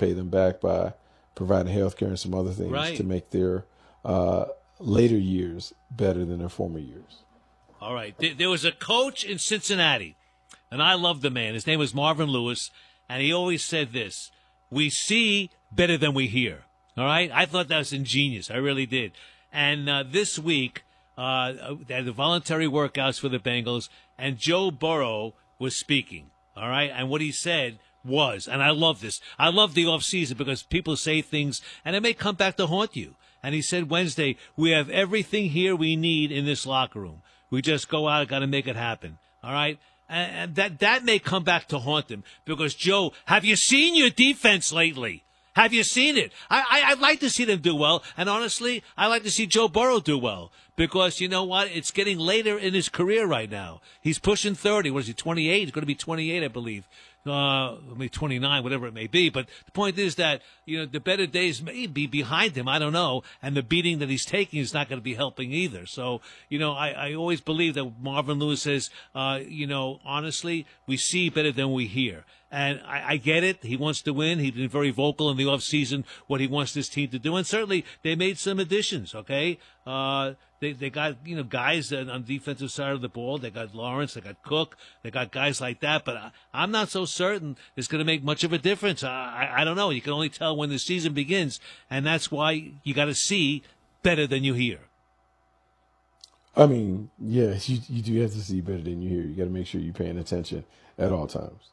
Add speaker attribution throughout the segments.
Speaker 1: pay them back by providing health care and some other things
Speaker 2: Right.
Speaker 1: to make their later years better than their former years.
Speaker 2: All right. There was a coach in Cincinnati, and I love the man. His name was Marvin Lewis, and he always said this: "We see better than we hear." All right? I thought that was ingenious. I really did. And this week, they had the voluntary workouts for the Bengals, and Joe Burrow was speaking. All right? And what he said was, and I love this, I love the offseason because people say things, and it may come back to haunt you. And he said Wednesday, "We have everything here we need in this locker room. We just go out and got to make it happen." All right? And that may come back to haunt him because, Joe, have you seen your defense lately? Have you seen it? I'd like to see them do well. And honestly, I like to see Joe Burrow do well because you know what? It's getting later in his career right now. He's pushing 30. What is he, 28? He's going to be 28, I believe. Maybe 29, whatever it may be. But the point is that, you know, the better days may be behind him. I don't know. And the beating that he's taking is not going to be helping either. So, you know, I always believe that Marvin Lewis says, you know, honestly, we see better than we hear. And I get it. He wants to win. He's been very vocal in the offseason what he wants this team to do. And certainly they made some additions, okay? They got, you know, guys on the defensive side of the ball. They got Lawrence. They got Cook. They got guys like that. But I'm not so certain it's going to make much of a difference. I don't know. You can only tell when the season begins. And that's why you got to see better than you hear.
Speaker 1: I mean, yes, you do have to see better than you hear. You got to make sure you're paying attention at all times.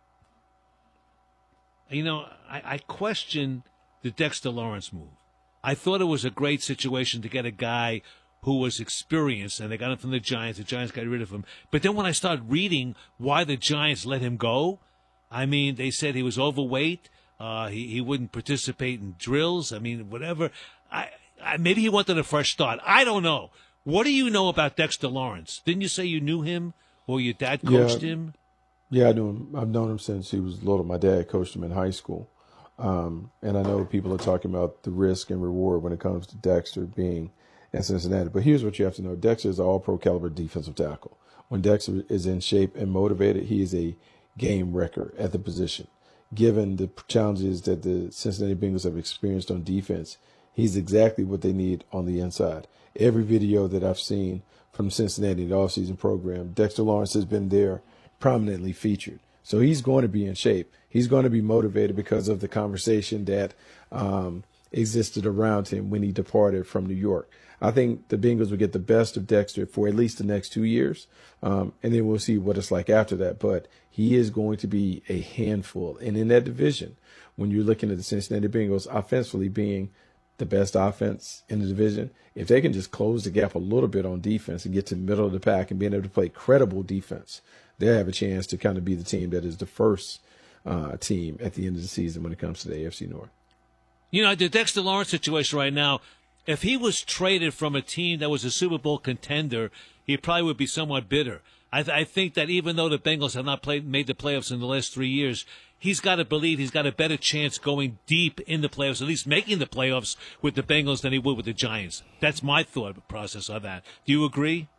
Speaker 2: You know, I question the Dexter Lawrence move. I thought it was a great situation to get a guy who was experienced, and they got him from the Giants. The Giants got rid of him. But then when I started reading why the Giants let him go, I mean, they said he was overweight. He wouldn't participate in drills. I mean, whatever. Maybe he wanted a fresh start. I don't know. What do you know about Dexter Lawrence? Didn't you say you knew him or your dad coached him?
Speaker 1: Yeah, I knew him. I've known him since he was little. My dad coached him in high school. And I know people are talking about the risk and reward when it comes to Dexter being in Cincinnati. But here's what you have to know. Dexter is an all-pro caliber defensive tackle. When Dexter is in shape and motivated, he is a game wrecker at the position. Given the challenges that the Cincinnati Bengals have experienced on defense, he's exactly what they need on the inside. Every video that I've seen from Cincinnati, the offseason program, Dexter Lawrence has been there prominently featured. So he's going to be in shape. He's going to be motivated because of the conversation that existed around him when he departed from New York. I think the Bengals will get the best of Dexter for at least the next 2 years, and then we'll see what it's like after that. But he is going to be a handful. And in that division, when you're looking at the Cincinnati Bengals offensively being the best offense in the division, if they can just close the gap a little bit on defense and get to the middle of the pack and being able to play credible defense, they'll have a chance to kind of be the team that is the first team at the end of the season when it comes to the AFC North.
Speaker 2: You know, the Dexter Lawrence situation right now, if he was traded from a team that was a Super Bowl contender, he probably would be somewhat bitter. I think that even though the Bengals have not made the playoffs in the last 3 years, he's got to believe he's got a better chance going deep in the playoffs, at least making the playoffs with the Bengals than he would with the Giants. That's my thought process on that. Do you agree?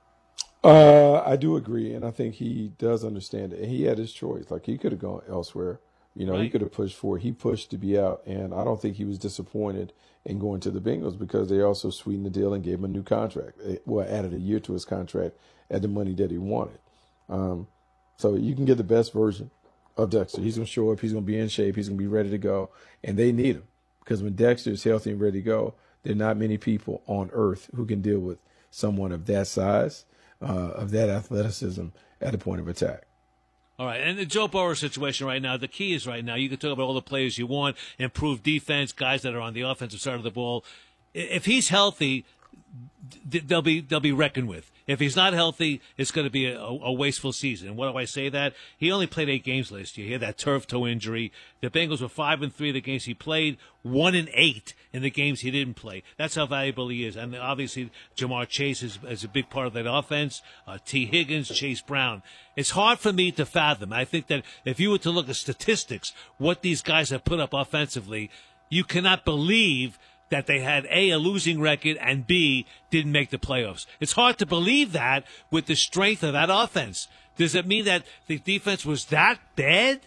Speaker 1: I do agree, and I think he does understand it. And he had his choice. Like, he could have gone elsewhere. You know,
Speaker 2: Right.
Speaker 1: He could have pushed for it. He pushed to be out, and I don't think he was disappointed in going to the Bengals because they also sweetened the deal and gave him a new contract. Well, added a year to his contract at the money that he wanted. So you can get the best version of Dexter. He's going to show up. He's going to be in shape. He's going to be ready to go, and they need him because when Dexter is healthy and ready to go, there are not many people on earth who can deal with someone of that size, of that athleticism at the point of attack.
Speaker 2: All right, and the Joe Burrow situation right now, the key is right now, you can talk about all the players you want, improve defense, guys that are on the offensive side of the ball. If he's healthy, they'll be reckoned with. If he's not healthy, it's going to be a wasteful season. And what do I say that? He only played 8 games last year. He had that turf toe injury. The Bengals were 5-3 in the games he played, 1-8 in the games he didn't play. That's how valuable he is. And obviously, Jamar Chase is a big part of that offense. T. Higgins, Chase Brown. It's hard for me to fathom. I think that if you were to look at statistics, what these guys have put up offensively, you cannot believe that they had a losing record and B, didn't make the playoffs. It's hard to believe that with the strength of that offense. Does it mean that the defense was that bad?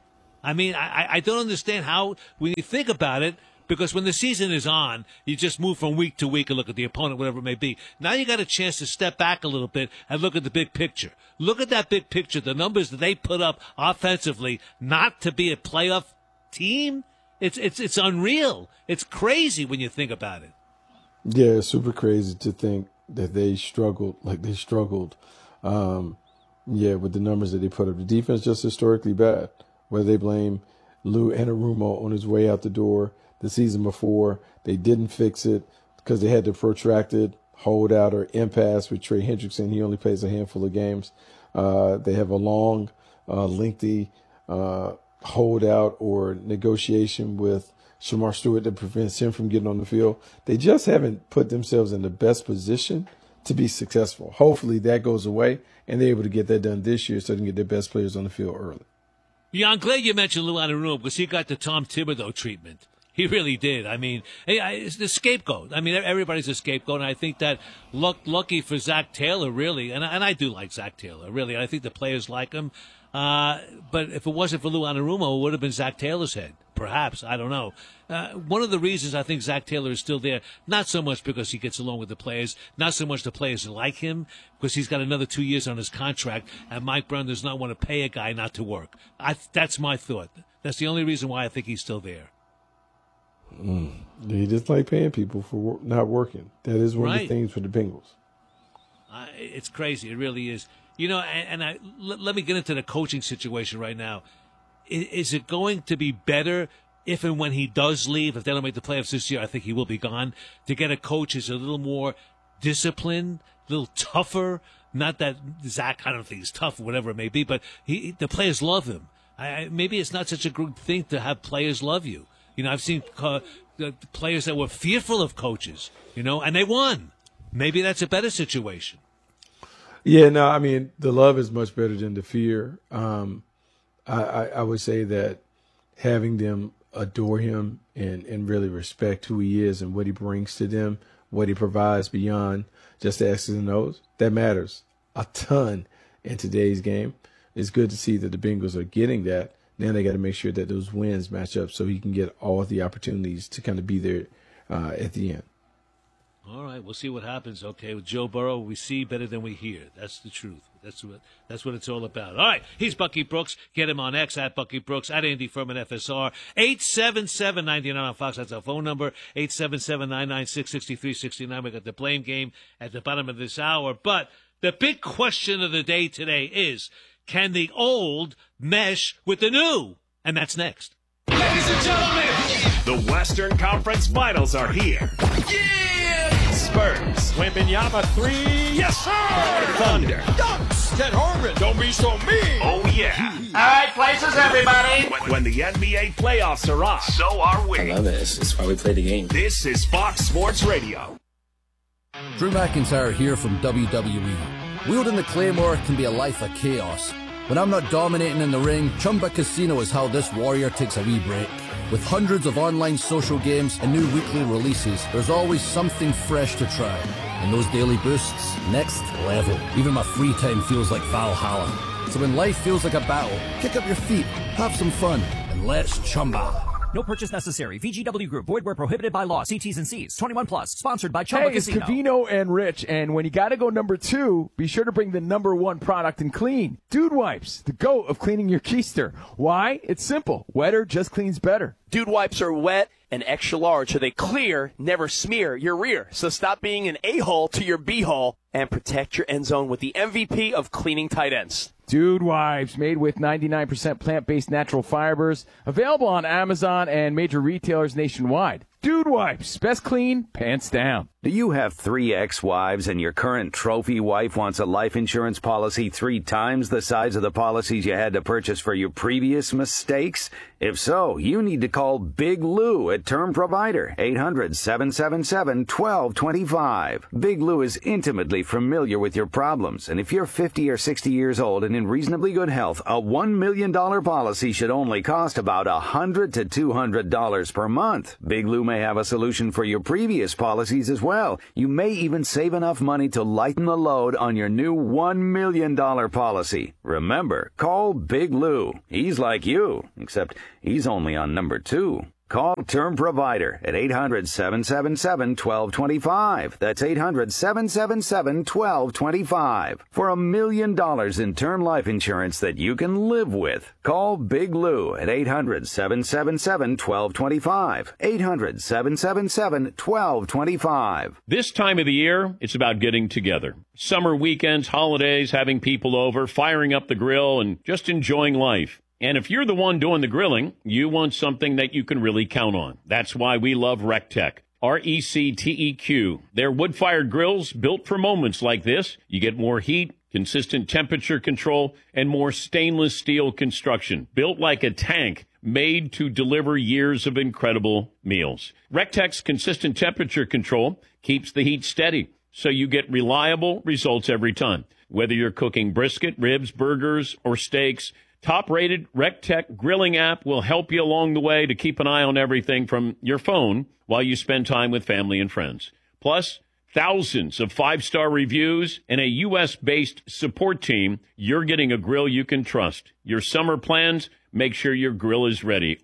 Speaker 2: I mean, I don't understand how, when you think about it, because when the season is on, you just move from week to week and look at the opponent, whatever it may be. Now you got a chance to step back a little bit and look at the big picture. Look at that big picture, the numbers that they put up offensively, not to be a playoff team. It's unreal. It's crazy when you think about it.
Speaker 1: Yeah, it's super crazy to think that they struggled like they struggled. With the numbers that they put up. The defense just historically bad. Whether they blame Lou Anarumo on his way out the door the season before, they didn't fix it because they had the protracted holdout or impasse with Trey Hendrickson. He only plays a handful of games. They have a long, lengthy holdout or negotiation with Shamar Stewart that prevents him from getting on the field. They just haven't put themselves in the best position to be successful. Hopefully that goes away and they're able to get that done this year so they can get their best players on the field early.
Speaker 2: Yeah, I'm glad you mentioned Lou Anarumo because he got the Tom Thibodeau treatment. He really did. I mean, it's the scapegoat. I mean, everybody's a scapegoat, and I think that lucky for Zach Taylor, really, and I do like Zach Taylor, really. I think the players like him. But if it wasn't for Lou Anarumo, it would have been Zach Taylor's head. Perhaps. I don't know. One of the reasons I think Zach Taylor is still there, not so much because he gets along with the players, not so much the players like him, because he's got another 2 years on his contract, and Mike Brown does not want to pay a guy not to work. That's my thought. That's the only reason why I think he's still there.
Speaker 1: They just like paying people for not working. That is one of the things for the Bengals.
Speaker 2: It's crazy. It really is. You know, let me get into the coaching situation right now. Is it going to be better if and when he does leave? If they don't make the playoffs this year, I think he will be gone. To get a coach who's a little more disciplined, a little tougher. Not that Zach, I don't think he's tough or whatever it may be, but the players love him. Maybe it's not such a good thing to have players love you. You know, I've seen players that were fearful of coaches, you know, and they won. Maybe that's a better situation.
Speaker 1: Yeah, no, I mean, the love is much better than the fear. I would say that having them adore him and really respect who he is and what he brings to them, what he provides beyond just the X's and O's, that matters a ton in today's game. It's good to see that the Bengals are getting that. Now they got to make sure that those wins match up so he can get all of the opportunities to kind of be there at the end.
Speaker 2: All right, we'll see what happens. Okay, with Joe Burrow, we see better than we hear. That's the truth. That's what it's all about. All right, he's Bucky Brooks. Get him on X at Bucky Brooks, at Andy Furman FSR. 877-99 on Fox. That's our phone number. 877-996-6369. We got the blame game at the bottom of this hour. But the big question of the day today is, can the old mesh with the new? And that's next.
Speaker 3: Ladies and gentlemen,
Speaker 4: the Western Conference Finals are here.
Speaker 3: yeah!
Speaker 4: Spurs.
Speaker 3: Wembanyama 3, yes sir!
Speaker 4: Thunder.
Speaker 3: Dunks! Ted Harmon, don't be so mean!
Speaker 4: Oh, yeah.
Speaker 5: All right, places, everybody.
Speaker 4: When the NBA playoffs are on, so are we.
Speaker 6: I love it. It's why we play the game.
Speaker 4: This is Fox Sports Radio.
Speaker 7: Drew McIntyre here from WWE. Wielding the Claymore can be a life of chaos. When I'm not dominating in the ring, Chumba Casino is how this warrior takes a wee break. With hundreds of online social games and new weekly releases, there's always something fresh to try. And those daily boosts, next level. Even my free time feels like Valhalla. So when life feels like a battle, kick up your feet, have some fun, and let's Chumba.
Speaker 8: No purchase necessary. VGW Group. Void where prohibited by law. See T's and C's. 21 plus. Sponsored by Chumba Casino.
Speaker 9: It's Covino and Rich, and when you got to go number 2, be sure to bring the number 1 product in clean. Dude Wipes, the GOAT of cleaning your keister. Why? It's simple. Wetter just cleans better.
Speaker 10: Dude Wipes are wet and extra large, so they clear, never smear your rear. So stop being an a-hole to your b-hole and protect your end zone with the MVP of cleaning tight ends.
Speaker 9: Dude Wipes, made with 99% plant-based natural fibers, available on Amazon and major retailers nationwide. Dude Wipes, best clean, pants down.
Speaker 11: Do you have 3 ex-wives and your current trophy wife wants a life insurance policy 3 times the size of the policies you had to purchase for your previous mistakes? If so, you need to call Big Lou at Term Provider, 800-777-1225. Big Lou is intimately familiar with your problems, and if you're 50 or 60 years old and in reasonably good health, a $1 million policy should only cost about $100 to $200 per month. Big Lou may may have a solution for your previous policies as well. You may even save enough money to lighten the load on your new $1 million policy. Remember, call Big Lou. He's like you, except he's only on number 2. Call Term Provider at 800-777-1225. That's 800-777-1225 for $1 million in term life insurance that you can live with. Call Big Lou at 800-777-1225. 800-777-1225.
Speaker 6: This time of the year, it's about getting together. Summer weekends, holidays, having people over, firing up the grill, and just enjoying life. And if you're the one doing the grilling, you want something that you can really count on. That's why we love RecTech. RecTeq. They're wood-fired grills built for moments like this. You get more heat, consistent temperature control, and more stainless steel construction. Built like a tank, made to deliver years of incredible meals. RecTech's consistent temperature control keeps the heat steady, so you get reliable results every time. Whether you're cooking brisket, ribs, burgers, or steaks, top-rated RecTech grilling app will help you along the way to keep an eye on everything from your phone while you spend time with family and friends. Plus, thousands of 5-star reviews and a U.S.-based support team. You're getting a grill you can trust. Your summer plans, make sure your grill is ready.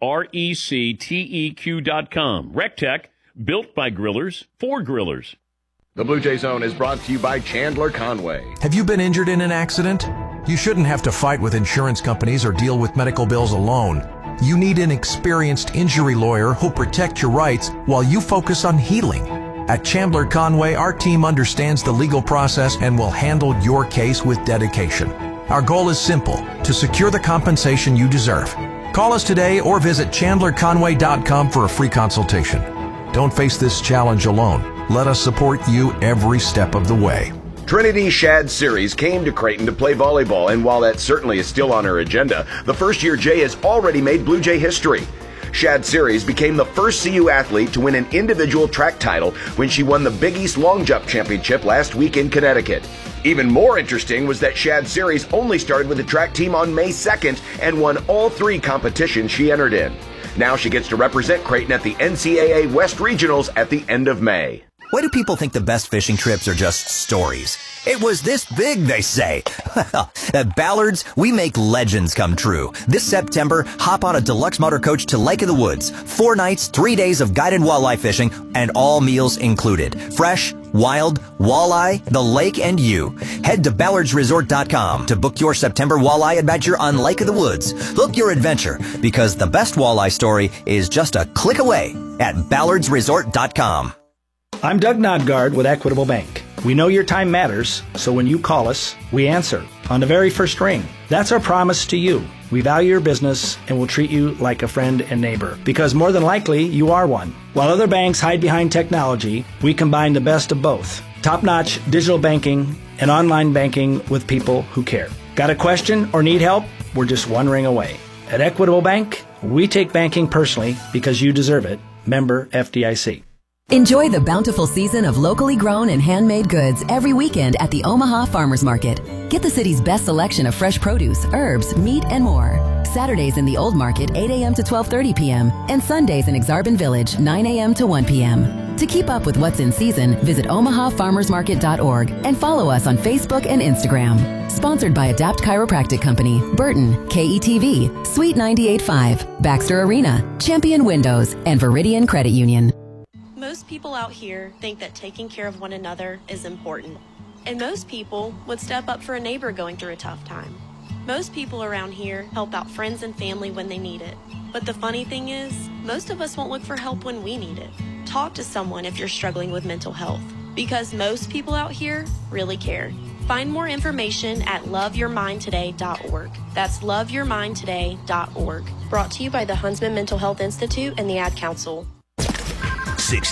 Speaker 6: RecTeq.com. RecTech, built by grillers for grillers.
Speaker 12: The Blue Jay Zone is brought to you by Chandler Conway.
Speaker 13: Have you been injured in an accident? You shouldn't have to fight with insurance companies or deal with medical bills alone. You need an experienced injury lawyer who'll protect your rights while you focus on healing. At Chandler Conway, our team understands the legal process and will handle your case with dedication. Our goal is simple: to secure the compensation you deserve. Call us today or visit chandlerconway.com for a free consultation. Don't face this challenge alone. Let us support you every step of the way.
Speaker 12: Trinity Shad Series came to Creighton to play volleyball, and while that certainly is still on her agenda, the first-year Jay has already made Blue Jay history. Shad Series became the first CU athlete to win an individual track title when she won the Big East Long Jump Championship last week in Connecticut. Even more interesting was that Shad Series only started with the track team on May 2nd and won all 3 competitions she entered in. Now she gets to represent Creighton at the NCAA West Regionals at the end of May.
Speaker 14: Why do people think the best fishing trips are just stories? It was this big, they say. Well, at Ballard's, we make legends come true. This September, hop on a deluxe motor coach to Lake of the Woods. 4 nights, 3 days of guided walleye fishing, and all meals included. Fresh, wild, walleye, the lake, and you. Head to ballardsresort.com to book your September walleye adventure on Lake of the Woods. Book your adventure, because the best walleye story is just a click away at ballardsresort.com.
Speaker 15: I'm Doug Nodgard with Equitable Bank. We know your time matters, so when you call us, we answer on the very first ring. That's our promise to you. We value your business and will treat you like a friend and neighbor, because more than likely, you are one. While other banks hide behind technology, we combine the best of both. Top-notch digital banking and online banking with people who care. Got a question or need help? We're just one ring away. At Equitable Bank, we take banking personally because you deserve it. Member FDIC.
Speaker 16: Enjoy the bountiful season of locally grown and handmade goods every weekend at the Omaha Farmers Market. Get the city's best selection of fresh produce, herbs, meat, and more. Saturdays in the Old Market, 8 a.m. to 12:30 p.m. and Sundays in Exarban Village, 9 a.m. to 1 p.m. To keep up with what's in season, visit omahafarmersmarket.org and follow us on Facebook and Instagram. Sponsored by Adapt Chiropractic Company, Burton, KETV, Suite 98.5, Baxter Arena, Champion Windows, and Veridian Credit Union.
Speaker 17: Most people out here think that taking care of one another is important. And most people would step up for a neighbor going through a tough time. Most people around here help out friends and family when they need it. But the funny thing is, most of us won't look for help when we need it. Talk to someone if you're struggling with mental health, because most people out here really care. Find more information at loveyourmindtoday.org. That's loveyourmindtoday.org. Brought to you by the Huntsman Mental Health Institute and the Ad Council.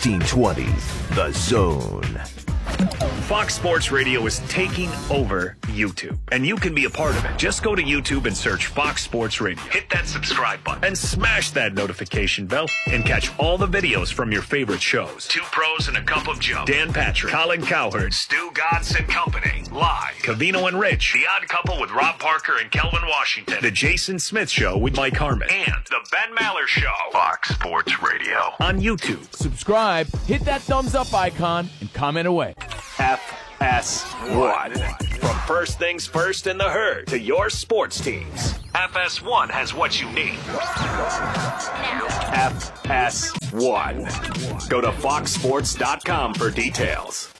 Speaker 4: 1620, The Zone. Fox Sports Radio is taking over YouTube, and you can be a part of it. Just go to YouTube and search Fox Sports Radio. Hit that subscribe button and smash that notification bell and catch all the videos from your favorite shows. Two Pros and a Cup of Joe. Dan Patrick, Colin Cowherd, Stu Gatz and Company. Live. Covino and Rich. The Odd Couple with Rob Parker and Kelvin Washington. The Jason Smith Show with Mike Harmon. And The Ben Maller Show. Fox Sports Radio. On YouTube.
Speaker 9: Subscribe, hit that thumbs up icon, and comment away.
Speaker 4: FS1. From first things first in the herd to your sports teams. FS1 has what you need. FS1. Go to foxsports.com for details.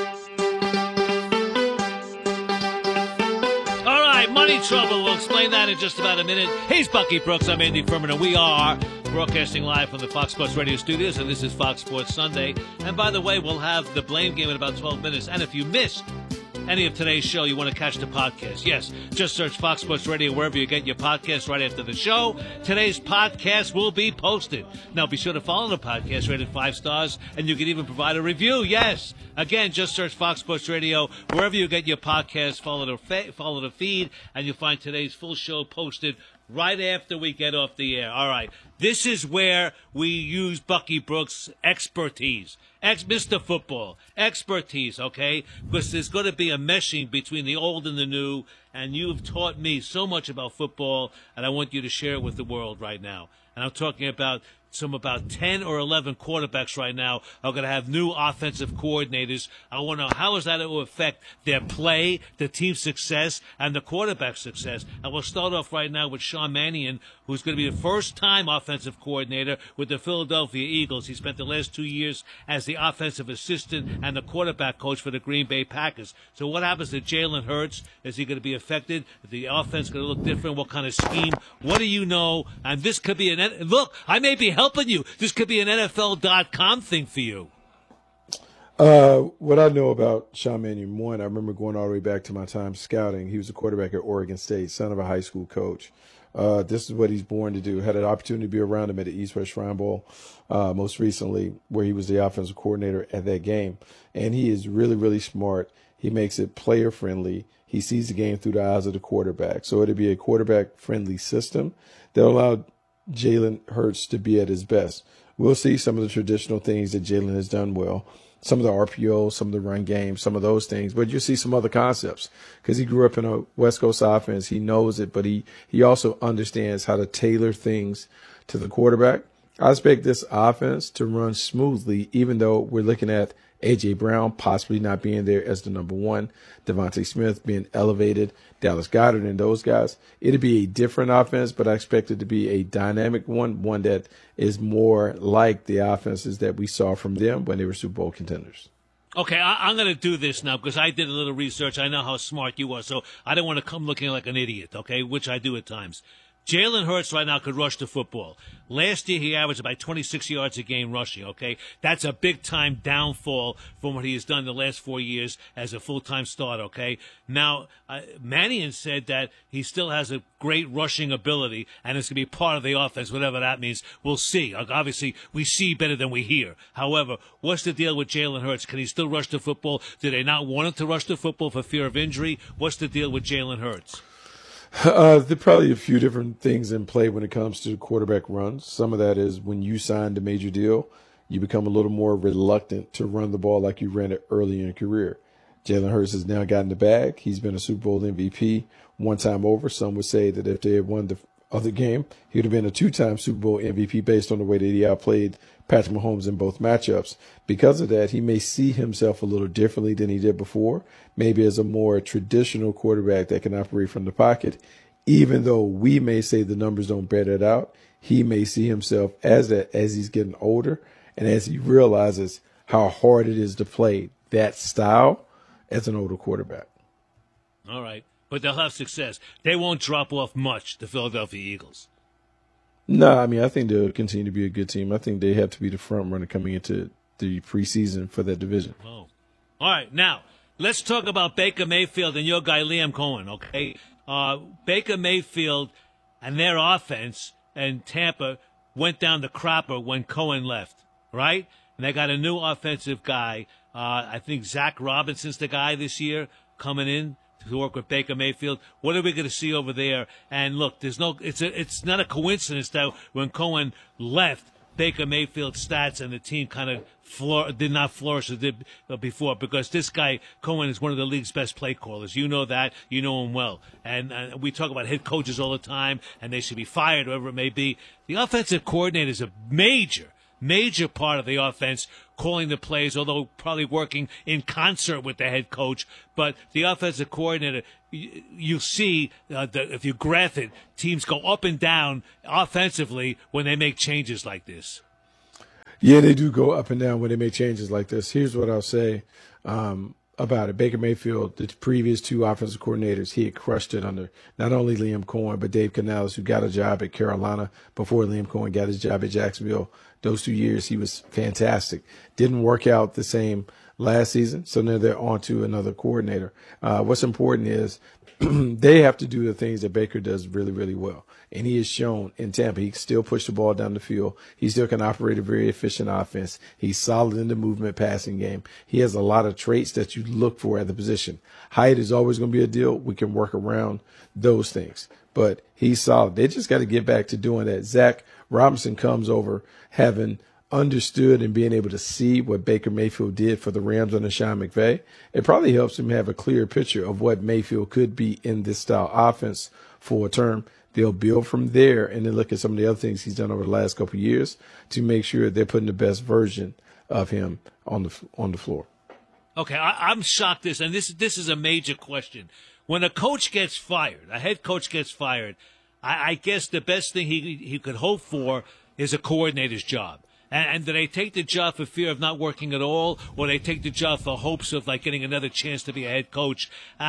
Speaker 2: All right, money trouble. We'll explain that in just about a minute. He's Bucky Brooks. I'm Andy Furman, and we are broadcasting live from the Fox Sports Radio studios, and this is Fox Sports Sunday. And by the way, we'll have the Blame Game in about 12 minutes. And if you missed any of today's show, you want to catch the podcast, yes, just search Fox Sports Radio wherever you get your podcast right after the show. Today's podcast will be posted. Now, be sure to follow the podcast, rated 5 stars, and you can even provide a review, yes. Again, just search Fox Sports Radio wherever you get your podcast, follow the feed, and you'll find today's full show posted right after we get off the air. All right, this is where we use Bucky Brooks' expertise. Mr. Football, expertise, okay? Because there's going to be a meshing between the old and the new, and you've taught me so much about football, and I want you to share it with the world right now. And I'm talking about about 10 or 11 quarterbacks right now are going to have new offensive coordinators. I want to know how is that going to affect their play, the team's success, and the quarterback success. And we'll start off right now with Sean Mannion, who's going to be the first-time offensive coordinator with the Philadelphia Eagles. He spent the last 2 years as the offensive assistant and the quarterback coach for the Green Bay Packers. So what happens to Jalen Hurts? Is he going to be affected? Is the offense going to look different? What kind of scheme? What do you know? And this could be look, I may be helping you. This could be an NFL.com thing for you.
Speaker 1: What I know about Sean Mannion, one, I remember going all the way back to my time scouting. He was a quarterback at Oregon State, son of a high school coach. This is what he's born to do. Had an opportunity to be around him at the East-West Shrine Bowl most recently, where he was the offensive coordinator at that game. And he is really, really smart. He makes it player-friendly. He sees the game through the eyes of the quarterback. So it'll be a quarterback-friendly system that will allow Jalen Hurts to be at his best. We'll see some of the traditional things that Jalen has done well, some of the RPO, some of the run game, some of those things, but you'll see some other concepts because he grew up in a West Coast offense. He knows it, but he also understands how to tailor things to the quarterback. I expect this offense to run smoothly, even though we're looking at A.J. Brown possibly not being there as the number one, Devontae Smith being elevated, Dallas Goedert and those guys. It'll be a different offense, but I expect it to be a dynamic one that is more like the offenses that we saw from them when they were Super Bowl contenders.
Speaker 2: Okay, I'm going to do this now because I did a little research. I know how smart you are, so I don't want to come looking like an idiot, okay, which I do at times. Jalen Hurts right now could rush the football. Last year, he averaged about 26 yards a game rushing, okay? That's a big-time downfall from what he has done the last 4 years as a full-time starter, okay? Now, Mannion said that he still has a great rushing ability, and it's going to be part of the offense, whatever that means. We'll see. Obviously, we see better than we hear. However, what's the deal with Jalen Hurts? Can he still rush the football? Do they not want him to rush the football for fear of injury? What's the deal with Jalen Hurts?
Speaker 1: There are probably a few different things in play when it comes to quarterback runs. Some of that is when you signed a major deal, you become a little more reluctant to run the ball like you ran it early in your career. Jalen Hurts has now gotten the bag. He's been a Super Bowl MVP one time over. Some would say that if they had won the other game, he would have been a two-time Super Bowl MVP based on the way that he outplayed Patrick Mahomes in both matchups. Because of that, he may see himself a little differently than he did before, maybe as a more traditional quarterback that can operate from the pocket. Even though we may say the numbers don't bear that out, he may see himself as that as he's getting older and as he realizes how hard it is to play that style as an older quarterback.
Speaker 2: All right. But they'll have success. They won't drop off much, the Philadelphia Eagles.
Speaker 1: No, I mean, I think they'll continue to be a good team. I think they have to be the front runner coming into the preseason for that division.
Speaker 2: Oh. All right, now, let's talk about Baker Mayfield and your guy Liam Cohen, okay? Baker Mayfield and their offense and Tampa went down the crapper when Cohen left, right? And they got a new offensive guy. I think Zach Robinson's the guy this year coming in to work with Baker Mayfield. What are we going to see over there? And look, it's not a coincidence that when Cohen left, Baker Mayfield's stats and the team kind of did not flourish as did before, because this guy, Cohen, is one of the league's best play callers. You know that. You know him well. And we talk about head coaches all the time, and they should be fired, whatever it may be. The offensive coordinator is a major part of the offense, calling the plays, although probably working in concert with the head coach. But the offensive coordinator, you see, if you graph it, teams go up and down offensively when they make changes like this.
Speaker 1: Yeah, they do go up and down when they make changes like this. Here's what I'll say about it. Baker Mayfield, the previous two offensive coordinators, he had crushed it under not only Liam Cohen, but Dave Canales, who got a job at Carolina before Liam Cohen got his job at Jacksonville. Those 2 years, he was fantastic. Didn't work out the same last season, so now they're on to another coordinator. What's important is they have to do the things that Baker does really, really well. And he has shown in Tampa, he can still push the ball down the field. He still can operate a very efficient offense. He's solid in the movement passing game. He has a lot of traits that you look for at the position. Height is always going to be a deal. We can work around those things. But he's solid. They just got to get back to doing that. Zach Robinson comes over having understood and being able to see what Baker Mayfield did for the Rams under Sean McVay. It probably helps him have a clear picture of what Mayfield could be in this style offense for a term. They'll build from there and then look at some of the other things he's done over the last couple of years to make sure they're putting the best version of him on the floor.
Speaker 2: Okay, I'm shocked and this is a major question. When a coach gets fired, a head coach gets fired, I guess the best thing he could hope for is a coordinator's job. And do they take the job for fear of not working at all, or they take the job for hopes of like getting another chance to be a head coach?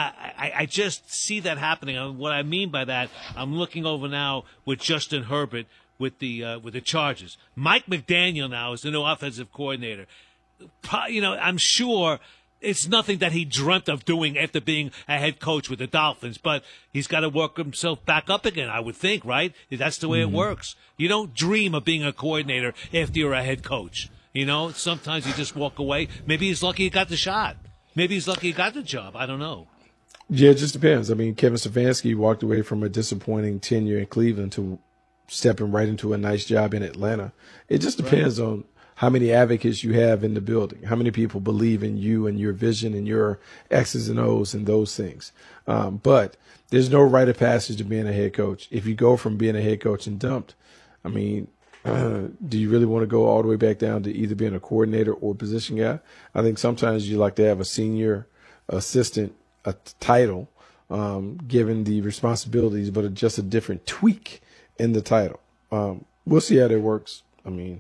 Speaker 2: I just see that happening. And what I mean by that, I'm looking over now with Justin Herbert with the Chargers. Mike McDaniel now is the new offensive coordinator. I'm sure it's nothing that he dreamt of doing after being a head coach with the Dolphins, but he's got to work himself back up again, I would think, right? That's the way it works. You don't dream of being a coordinator after you're a head coach. Sometimes you just walk away. Maybe he's lucky he got the shot. Maybe he's lucky he got the job. I don't know.
Speaker 1: Yeah, it just depends. I mean, Kevin Stefanski walked away from a disappointing tenure in Cleveland to stepping right into a nice job in Atlanta. It just depends on how many advocates you have in the building, how many people believe in you and your vision and your X's and O's and those things. But there's no rite of passage to being a head coach. If you go from being a head coach and dumped, I mean, do you really want to go all the way back down to either being a coordinator or position guy? I think sometimes you like to have a senior assistant, a title, given the responsibilities, but just a different tweak in the title. We'll see how that works. I mean,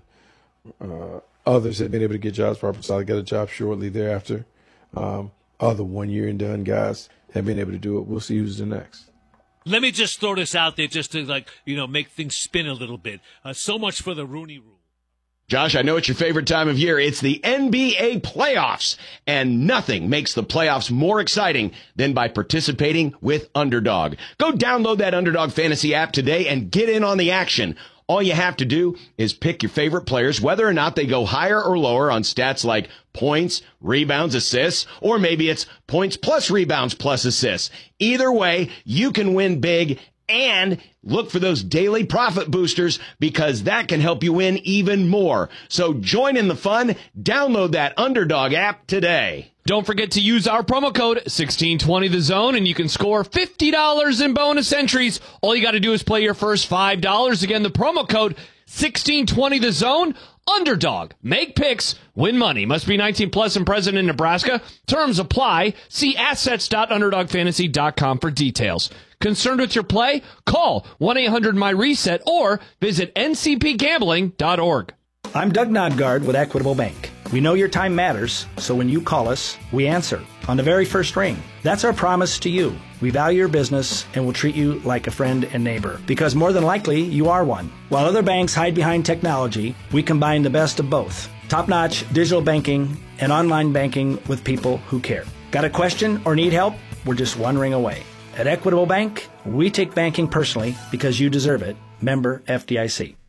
Speaker 1: others have been able to get jobs. Robert Saleh got a job shortly thereafter. Other 1 year and done guys have been able to do it. We'll see who's the next.
Speaker 2: Let me just throw this out there just to make things spin a little bit. So much for the Rooney Rule.
Speaker 18: Josh, I know it's your favorite time of year. It's the NBA playoffs, and nothing makes the playoffs more exciting than by participating with Underdog. Go download that Underdog Fantasy app today and get in on the action. All you have to do is pick your favorite players, whether or not they go higher or lower on stats like points, rebounds, assists, or maybe it's points plus rebounds plus assists. Either way, you can win big and look for those daily profit boosters because that can help you win even more. So join in the fun. Download that Underdog app today.
Speaker 19: Don't forget to use our promo code 1620TheZone, and you can score $50 in bonus entries. All you got to do is play your first $5. Again, the promo code 1620TheZone. Underdog. Make picks. Win money. Must be 19 plus and present in Nebraska. Terms apply. See assets.underdogfantasy.com for details. Concerned with your play? Call 1-800-MY-RESET or visit ncpgambling.org.
Speaker 15: I'm Doug Nodgard with Equitable Bank. We know your time matters, so when you call us, we answer on the very first ring. That's our promise to you. We value your business and will treat you like a friend and neighbor, because more than likely, you are one. While other banks hide behind technology, we combine the best of both. Top-notch digital banking and online banking with people who care. Got a question or need help? We're just one ring away. At Equitable Bank, we take banking personally because you deserve it. Member FDIC.
Speaker 20: The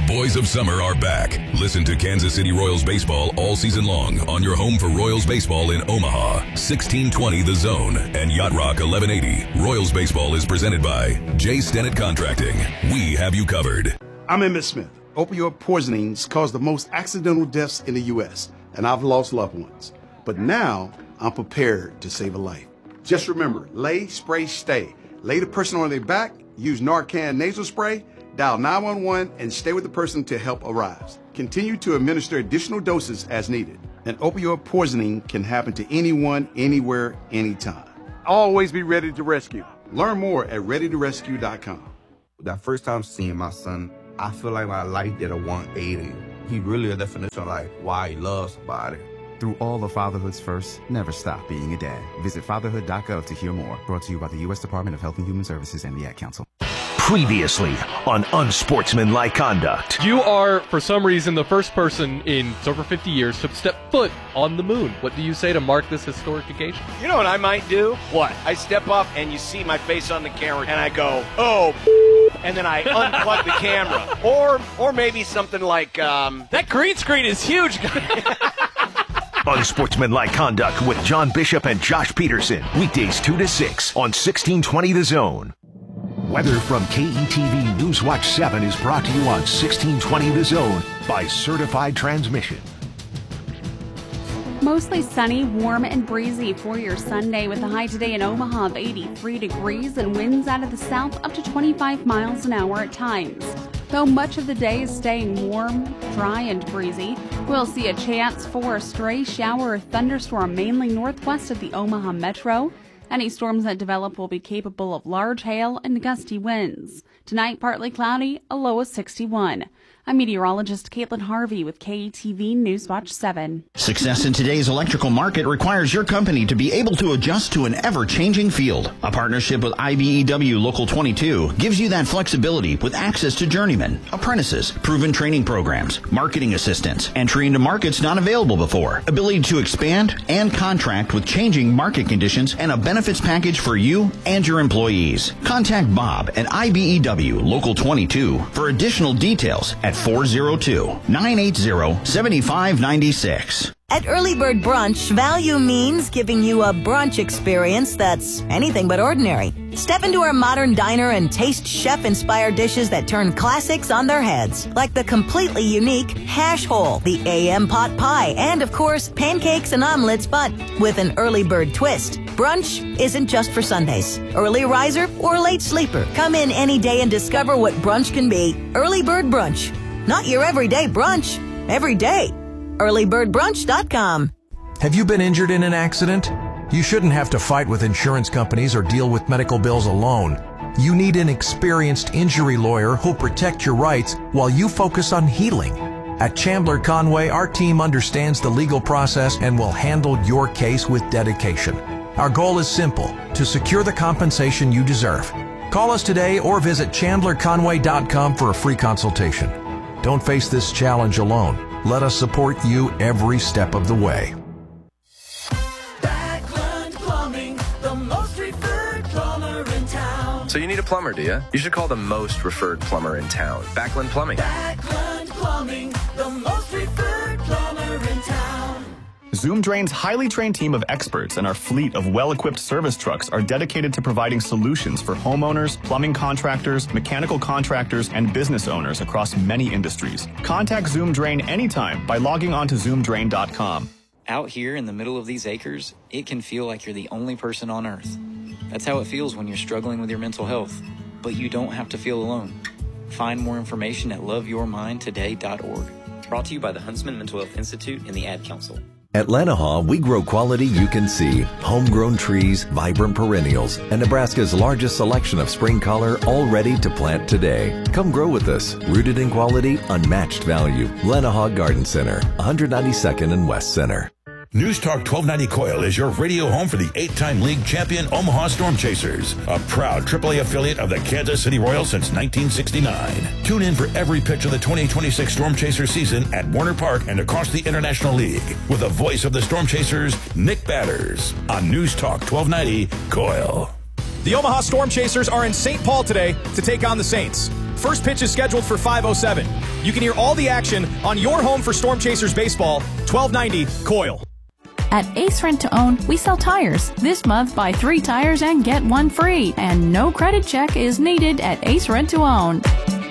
Speaker 20: boys of summer are back. Listen to Kansas City Royals baseball all season long on your home for Royals baseball in Omaha. 1620 The Zone and Yacht Rock 1180. Royals baseball is presented by J. Stennett Contracting. We have you covered.
Speaker 21: I'm Emmett Smith. Opioid poisonings cause the most accidental deaths in the U.S., and I've lost loved ones. But now I'm prepared to save a life. Just remember, lay, spray, stay. Lay the person on their back, use Narcan nasal spray, dial 911, and stay with the person until help arrives. Continue to administer additional doses as needed. An opioid poisoning can happen to anyone, anywhere, anytime. Always be ready to rescue. Learn more at readytorescue.com.
Speaker 22: That first time seeing my son, I feel like my life did a 180. He really a definition of like why he loves somebody.
Speaker 23: Through all of fatherhood's first, never stop being a dad. Visit fatherhood.gov to hear more. Brought to you by the U.S. Department of Health and Human Services and the Ad Council.
Speaker 4: Previously on Unsportsmanlike Conduct.
Speaker 24: You are, for some reason, the first person in over 50 years to step foot on the moon. What do you say to mark this historic occasion?
Speaker 10: You know what I might do? What? I step up and you see my face on the camera and I go, oh, and then I unplug the camera. Or maybe something like,
Speaker 19: that green screen is huge.
Speaker 4: Unsportsmanlike Conduct with John Bishop and Josh Peterson. Weekdays 2 to 6 on 1620 The Zone. Weather from KETV Newswatch 7 is brought to you on 1620 The Zone by Certified Transmission.
Speaker 25: Mostly sunny, warm, and breezy for your Sunday with a high today in Omaha of 83 degrees and winds out of the south up to 25 miles an hour at times. Though much of the day is staying warm, dry, and breezy, we'll see a chance for a stray shower or thunderstorm mainly northwest of the Omaha Metro. Any storms that develop will be capable of large hail and gusty winds. Tonight, partly cloudy, a low of 61. I'm meteorologist Caitlin Harvey with KETV Newswatch 7.
Speaker 26: Success in today's electrical market requires your company to be able to adjust to an ever-changing field. A partnership with IBEW Local 22 gives you that flexibility with access to journeymen, apprentices, proven training programs, marketing assistance, entry into markets not available before, ability to expand and contract with changing market conditions, and a benefits package for you and your employees. Contact Bob at IBEW Local 22 for additional details at 402-980-7596.
Speaker 27: At Early Bird Brunch, value means giving you a brunch experience that's anything but ordinary. Step into our modern diner and taste chef-inspired dishes that turn classics on their heads, like the completely unique hash hole, the AM pot pie, and, of course, pancakes and omelets, but with an Early Bird twist. Brunch isn't just for Sundays. Early riser or late sleeper. Come in any day and discover what brunch can be. Early Bird Brunch. Not your everyday brunch. Every day. earlybirdbrunch.com.
Speaker 13: Have you been injured in an accident? You shouldn't have to fight with insurance companies or deal with medical bills alone. You need an experienced injury lawyer who'll protect your rights while you focus on healing. At Chandler Conway, our team understands the legal process and will handle your case with dedication. Our goal is simple: to secure the compensation you deserve. Call us today or visit chandlerconway.com for a free consultation. Don't face this challenge alone. Let us support you every step of the way.
Speaker 3: Backlund Plumbing, the most referred plumber in town.
Speaker 28: So you need a plumber, do you? You should call the most referred plumber in town, Backlund Plumbing.
Speaker 3: Backlund Plumbing, the most referred plumber in town.
Speaker 29: Zoom Drain's highly trained team of experts and our fleet of well-equipped service trucks are dedicated to providing solutions for homeowners, plumbing contractors, mechanical contractors, and business owners across many industries. Contact Zoom Drain anytime by logging on to zoomdrain.com.
Speaker 30: Out here in the middle of these acres, it can feel like you're the only person on earth. That's how it feels when you're struggling with your mental health. But you don't have to feel alone. Find more information at loveyourmindtoday.org. Brought to you by the Huntsman Mental Health Institute and the Ad Council.
Speaker 31: At Lanahaw, we grow quality you can see. Homegrown trees, vibrant perennials, and Nebraska's largest selection of spring color all ready to plant today. Come grow with us. Rooted in quality, unmatched value. Lanahaw Garden Center, 192nd and West Center.
Speaker 32: News Talk 1290 Coil is your radio home for the 8-time league champion Omaha Storm Chasers, a proud AAA affiliate of the Kansas City Royals since 1969. Tune in for every pitch of the 2026 Storm Chasers season at Warner Park and across the International League with the voice of the Storm Chasers, Nick Batters, on News Talk 1290 Coil.
Speaker 33: The Omaha Storm Chasers are in St. Paul today to take on the Saints.
Speaker 1: First pitch is scheduled for 5:07. You can hear all the action on your home for Storm Chasers baseball, 1290 Coil.
Speaker 2: At Ace Rent to Own, we sell tires. This month, buy 3 tires and get 1 free. And no credit check is needed at Ace Rent to Own.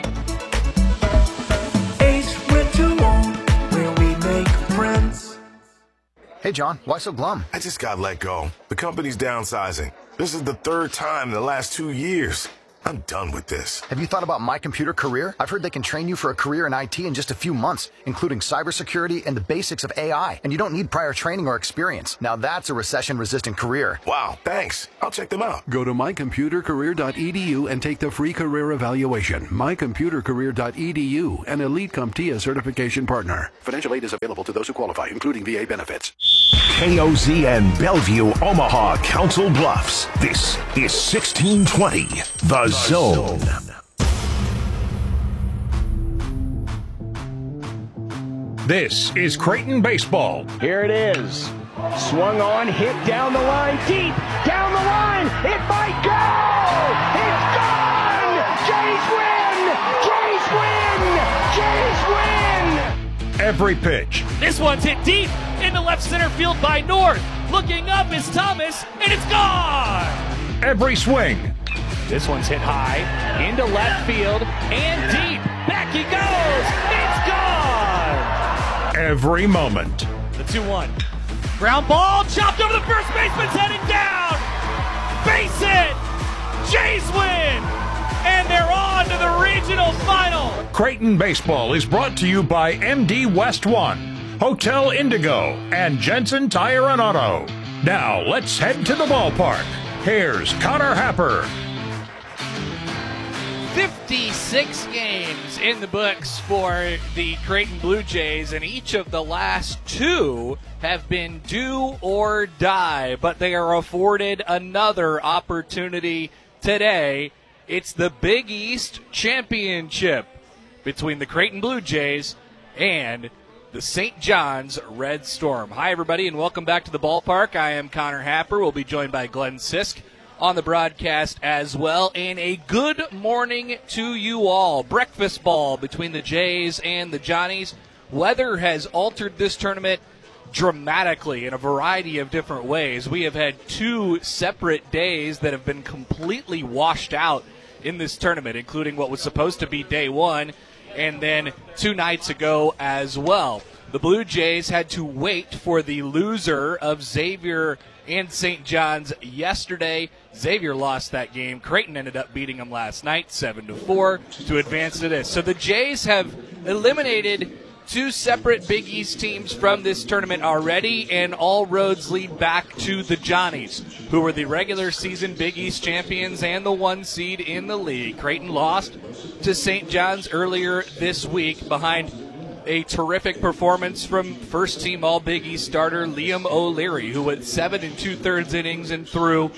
Speaker 3: Ace Rent to Own, where we make friends.
Speaker 5: Hey, John, why so glum?
Speaker 6: I just got let go. The company's downsizing. This is the 3rd time in the last 2 years. I'm done with this.
Speaker 5: Have you thought about My Computer Career? I've heard they can train you for a career in IT in just a few months, including cybersecurity and the basics of AI. And you don't need prior training or experience. Now that's a recession-resistant career.
Speaker 6: Wow, thanks. I'll check them out.
Speaker 7: Go to mycomputercareer.edu and take the free career evaluation. mycomputercareer.edu, an Elite CompTIA certification partner. Financial aid is available to those who qualify, including VA benefits.
Speaker 8: KOZ and Bellevue, Omaha, Council Bluffs. This is 1620, The Zone.
Speaker 4: This is Creighton baseball.
Speaker 9: Here it is. Swung on, hit down the line, deep, down the line. It might go! It's gone! Jays win! Jays win! Jays win!
Speaker 4: Every pitch.
Speaker 11: This one's hit deep into left center field by North. Looking up is Thomas, and it's gone!
Speaker 4: Every swing.
Speaker 11: This one's hit high, into left field, and deep. Back he goes! It's gone!
Speaker 4: Every moment.
Speaker 11: The 2-1. Ground ball, chopped over the first baseman's heading down! Base hit! Jays win! And they're on to the regional final!
Speaker 4: Creighton baseball is brought to you by MD West One, Hotel Indigo, and Jensen Tire and Auto. Now let's head to the ballpark. Here's Connor Happer.
Speaker 11: 56 games in the books for the Creighton Blue Jays, and each of the last 2 have been do or die, but they are afforded another opportunity today. It's the Big East Championship between the Creighton Blue Jays and the St. John's Red Storm. Hi, everybody, and welcome back to the ballpark. I am Connor Happer. We'll be joined by Glenn Sisk on the broadcast as well. And a good morning to you all. Breakfast ball between the Jays and the Johnnies. Weather has altered this tournament dramatically in a variety of different ways. We have had 2 separate days that have been completely washed out in this tournament, including what was supposed to be day 1 and then 2 nights ago as well. The Blue Jays had to wait for the loser of Xavier and St. John's yesterday. Xavier lost that game. Creighton ended up beating them last night 7-4 to advance to this. So the Jays have eliminated 2 separate Big East teams from this tournament already, and all roads lead back to the Johnnies, who were the regular season Big East champions and the 1 seed in the league. Creighton lost to St. John's earlier this week behind a terrific performance from first-team All-Big East starter Liam O'Leary, who went 7 2/3 innings and threw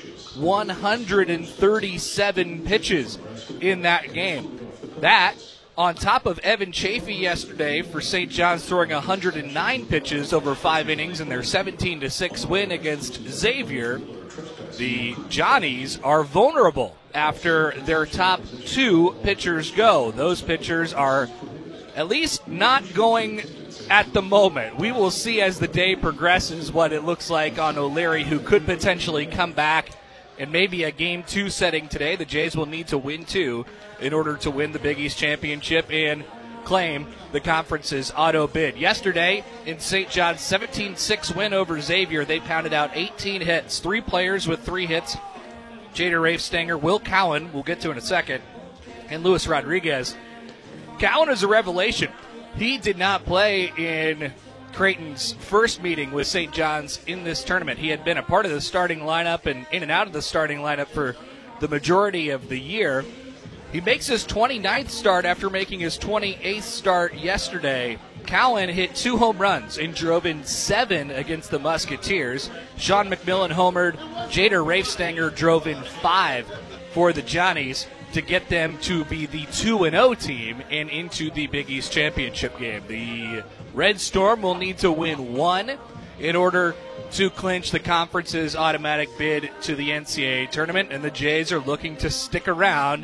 Speaker 11: 137 pitches in that game. That, on top of Evan Chafee yesterday for St. John's throwing 109 pitches over 5 innings in their 17-6 win against Xavier, the Johnnies are vulnerable after their top 2 pitchers go. Those pitchers are at least not going at the moment. We will see as the day progresses what it looks like on O'Leary, who could potentially come back in maybe a Game 2 setting today. The Jays will need to win 2 in order to win the Big East Championship and claim the conference's auto bid. Yesterday, in St. John's 17-6 win over Xavier, they pounded out 18 hits. 3 players with 3 hits. Jader Rafestanger, Will Cowan, we'll get to in a second, and Luis Rodriguez. Cowan is a revelation. He did not play in Creighton's first meeting with St. John's in this tournament. He had been a part of the starting lineup and in and out of the starting lineup for the majority of the year. He makes his 29th start after making his 28th start yesterday. Cowan hit 2 home runs and drove in 7 against the Musketeers. Sean McMillan homered. Jader Rafestanger drove in 5 for the Johnnies to get them to be the 2-0 team and into the Big East Championship game. The Red Storm will need to win 1 in order to clinch the conference's automatic bid to the NCAA tournament, and the Jays are looking to stick around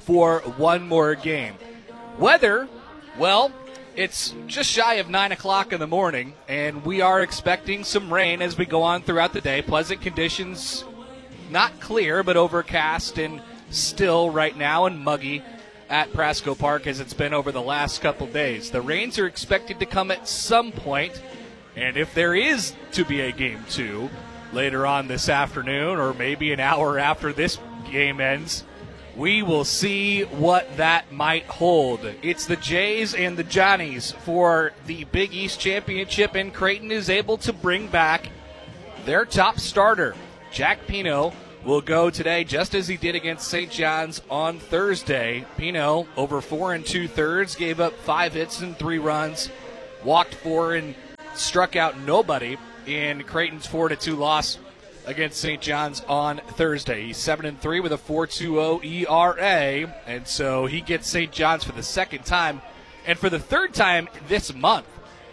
Speaker 11: for one more game. Weather, well, it's just shy of 9 o'clock in the morning, and we are expecting some rain as we go on throughout the day. Pleasant conditions, not clear, but overcast and still right now and muggy at Prasco Park as it's been over the last couple days. The rains are expected to come at some point, and if there is to be a Game 2 later on this afternoon or maybe an hour after this game ends, we will see what that might hold. It's the Jays and the Johnnies for the Big East Championship, and Creighton is able to bring back their top starter. Jack Pino will go today just as he did against St. John's on Thursday. Pino, over 4 2/3, gave up 5 hits and 3 runs, walked 4 and struck out nobody in Creighton's 4-2 loss against St. John's on Thursday. He's 7-3 with a 4.20 ERA, and so he gets St. John's for the second time and for the third time this month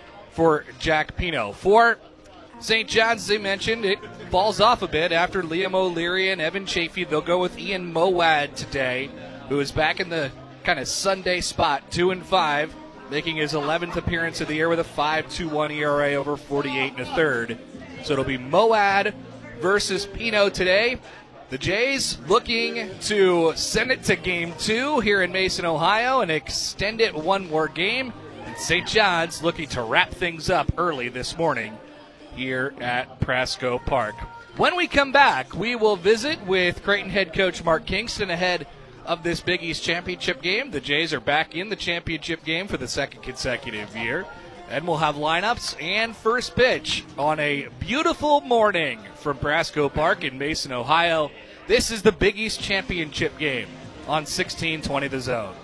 Speaker 11: for Jack Pino. For St. John's, as I mentioned, it falls off a bit after Liam O'Leary and Evan Chafee. They'll go with Ian Mowad today, who is back in the kind of Sunday spot, 2-5, making his 11th appearance of the year with a 5.21 ERA over 48 1/3. So it'll be Mowad versus Pino today. The Jays looking to send it to Game 2 here in Mason, Ohio, and extend it one more game. And St. John's looking to wrap things up early this morning here at Prasco Park. When we come back, we will visit with Creighton head coach Mark Kingston ahead of this Big East Championship game. The Jays are back in the championship game for the second consecutive year. And we'll have lineups and first pitch on a beautiful morning from Prasco Park in Mason, Ohio. This is the Big East Championship game on 1620 The Zone.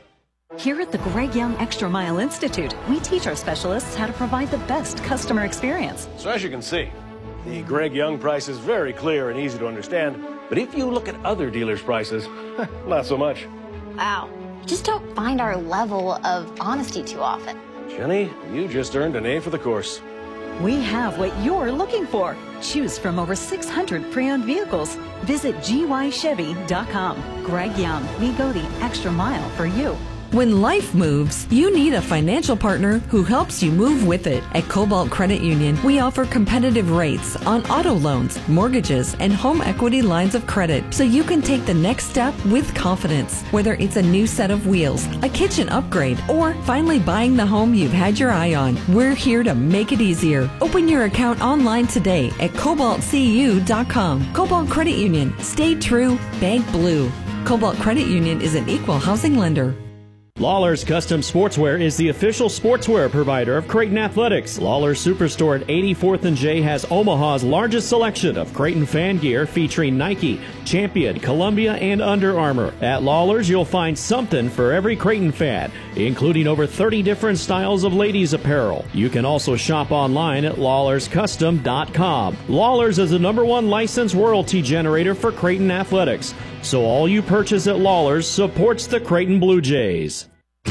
Speaker 10: Here at the Greg Young Extra Mile Institute, we teach our specialists how to provide the best customer experience.
Speaker 12: So as you can see, the Greg Young price is very clear and easy to understand. But if you look at other dealers' prices, not so much.
Speaker 14: Wow. Just don't find our level of honesty too often.
Speaker 12: Jenny, you just earned an A for the course.
Speaker 10: We have what you're looking for. Choose from over 600 pre-owned vehicles. Visit gychevy.com. Greg Young, we go the extra mile for you.
Speaker 15: When life moves, you need a financial partner who helps you move with it. At Cobalt Credit Union, we offer competitive rates on auto loans, mortgages, and home equity lines of credit so you can take the next step with confidence. Whether it's a new set of wheels, a kitchen upgrade, or finally buying the home you've had your eye on, we're here to make it easier. Open your account online today at cobaltcu.com. Cobalt Credit Union. Stay true, bank blue. Cobalt Credit Union is an equal housing lender.
Speaker 16: Lawler's Custom Sportswear is the official sportswear provider of Creighton Athletics. Lawler's Superstore at 84th and J has Omaha's largest selection of Creighton fan gear featuring Nike, Champion, Columbia, and Under Armour. At Lawler's, you'll find something for every Creighton fan, including over 30 different styles of ladies' apparel. You can also shop online at lawlerscustom.com. Lawler's is the #1 licensed royalty generator for Creighton Athletics. So all you purchase at Lawler's supports the Creighton Blue Jays.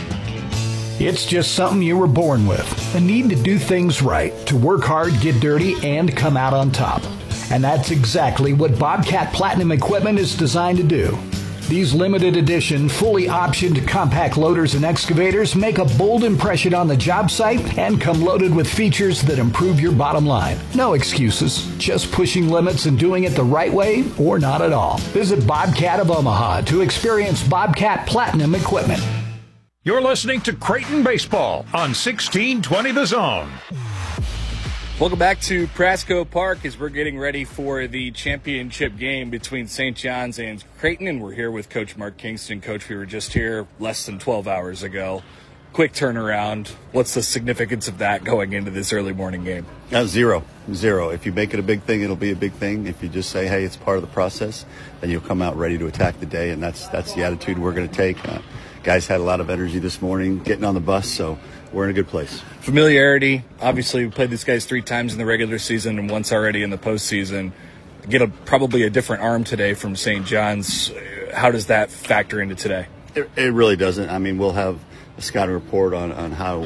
Speaker 17: It's just something you were born with. A need to do things right, to work hard, get dirty, and come out on top. And that's exactly what Bobcat Platinum Equipment is designed to do. These limited edition, fully optioned compact loaders and excavators make a bold impression on the job site and come loaded with features that improve your bottom line. No excuses, just pushing limits and doing it the right way or not at all. Visit Bobcat of Omaha to experience Bobcat Platinum Equipment.
Speaker 18: You're listening to Creighton Baseball on 1620 The Zone.
Speaker 11: Welcome back to Prasco Park as we're getting ready for the championship game between St. John's and Creighton, and we're here with Coach Mark Kingston. Coach, we were just here less than 12 hours ago. Quick turnaround. What's the significance of that going into this early morning game?
Speaker 20: Zero. If you make it a big thing, it'll be a big thing. If you just say, hey, it's part of the process, then you'll come out ready to attack the day, and that's the attitude we're going to take. Guys had a lot of energy this morning getting on the bus, so we're in a good place.
Speaker 11: Familiarity. Obviously, we played these guys 3 times in the regular season and once already in the postseason. Get probably a different arm today from St. John's. How does that factor into today?
Speaker 20: It really doesn't. I mean, we'll have a scouting report on how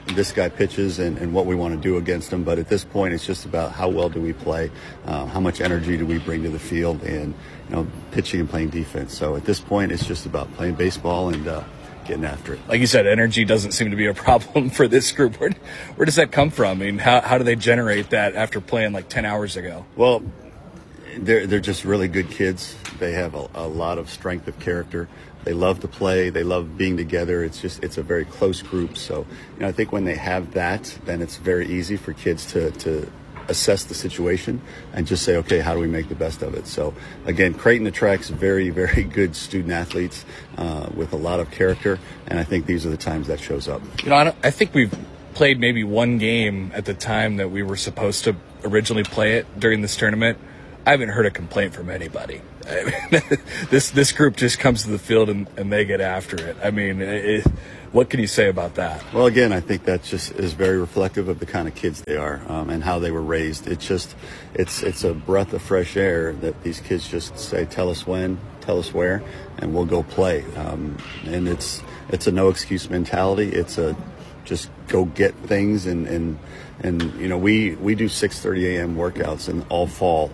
Speaker 20: this guy pitches and what we want to do against him. But at this point, it's just about how well do we play, how much energy do we bring to the field, and pitching and playing defense. So at this point, it's just about playing baseball and getting after it.
Speaker 13: Like you said, energy doesn't seem to be a problem for this group. Where does that come from? I mean, how do they generate that after playing like 10 hours ago?
Speaker 20: Well, they're just really good kids. They have a lot of strength of character. They love to play. They love being together. It's a very close group. So, I think when they have that, then it's very easy for kids to assess the situation and just say, okay, how do we make the best of it? So, again, Creighton attracts very, very good student athletes with a lot of character, and I think these are the times that shows up.
Speaker 13: I think we've played maybe one game at the time that we were supposed to originally play it during this tournament. I haven't heard a complaint from anybody. I mean, this group just comes to the field and they get after it. I mean, what can you say about that?
Speaker 20: Well, again, I think that just is very reflective of the kind of kids they are and how they were raised. It's a breath of fresh air that these kids just say, tell us when, tell us where, and we'll go play. And it's a no excuse mentality. It's a just go get things and we do 6:30 a.m. workouts in all fall.